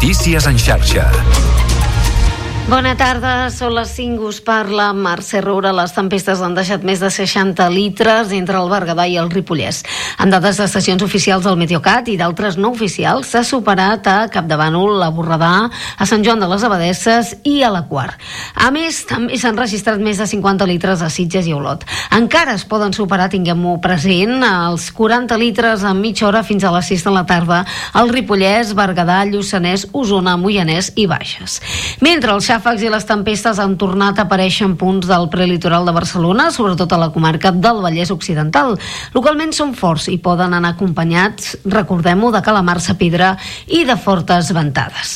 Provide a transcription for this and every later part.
Notícies en xarxa. Bona tarda, són les 5, us parla Mercè Roura. Les tempestes han deixat més de 60 litres entre el Berguedà i el Ripollès. Amb dades d'estacions oficials del Meteocat i d'altres no oficials, s'ha superat a Capdavànol, a Borredà, a Sant Joan de les Abadesses i a la Quar. A més, també s'han registrat més de 50 litres a Sitges i Olot. Encara es poden superar, tinguem-ho present, els 40 litres en mitja hora fins a les 6 de la tarda al Ripollès, Berguedà, Lluçanès, Osona, Moianès i Bages. Mentre els xàfecs i les tempestes han tornat a aparèixer en punts del prelitoral de Barcelona, sobretot a la comarca del Vallès Occidental. Localment són forts i poden anar acompanyats, recordem-ho, de calamar, pedra i de fortes ventades.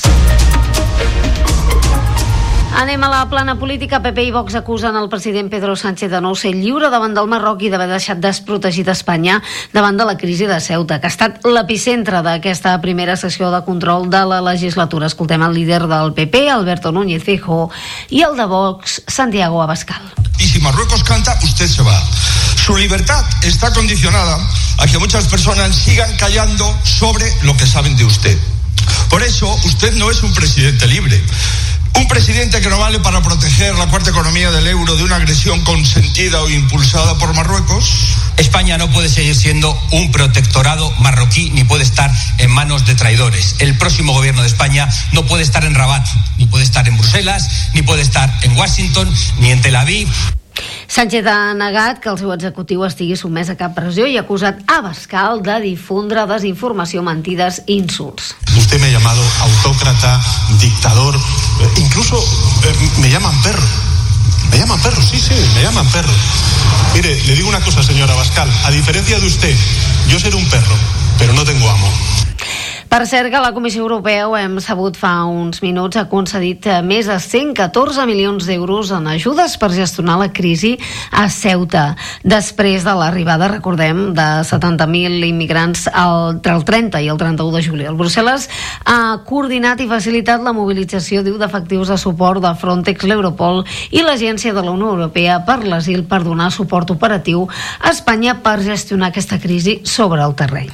Anem a la plana política. PP i Vox acusen el president Pedro Sánchez de no ser lliure davant del Marroc i d'haver deixat desprotegit Espanya davant de la crisi de Ceuta, que ha estat l'epicentre d'aquesta primera sessió de control de la legislatura. Escoltem el líder del PP, Alberto Núñez Feijóo, i el de Vox, Santiago Abascal. Y si Marruecos canta, usted se va. Su libertad está condicionada a que muchas personas sigan callando sobre lo que saben de usted. Por eso, usted no es un presidente libre. Un presidente que no vale para proteger la cuarta economía del euro de una agresión consentida o impulsada por Marruecos. España no puede seguir siendo un protectorado marroquí ni puede estar en manos de traidores. El próximo gobierno de España no puede estar en Rabat, ni puede estar en Bruselas, ni puede estar en Washington, ni en Tel Aviv. Sánchez ha negat que el seu executiu estigui sotmès a cap pressió i ha acusat Abascal de difondre desinformació, mentides i insults. Usted me ha llamado autócrata, dictador, incluso me llaman perro. Me llaman perro, sí, me llaman perro. Mire, le digo una cosa, señor Abascal, a diferencia de usted, yo seré un perro, pero no tengo amo. Per cert, que la Comissió Europea, ho hem sabut fa uns minuts, ha concedit més de 114 milions d'euros en ajudes per gestionar la crisi a Ceuta. Després de l'arribada, recordem, de 70.000 immigrants entre el 30 i el 31 de juliol. Brussel·les ha coordinat i facilitat la mobilització, diu, d'efectius de suport de Frontex, l'Europol i l'Agència de la Unió Europea per l'Asil per donar suport operatiu a Espanya per gestionar aquesta crisi sobre el terreny.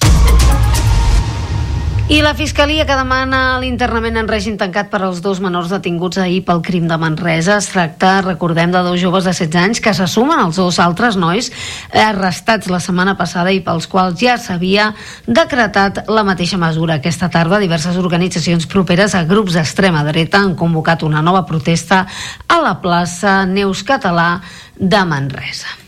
I la Fiscalia, que demana l'internament en règim tancat per als 2 menors detinguts ahir pel crim de Manresa. Es tracta, recordem, de 2 joves de 16 anys que se sumen als 2 altres nois arrestats la setmana passada i pels quals ja s'havia decretat la mateixa mesura. Aquesta tarda, diverses organitzacions properes a grups d'extrema dreta han convocat una nova protesta a la plaça Neus Català de Manresa.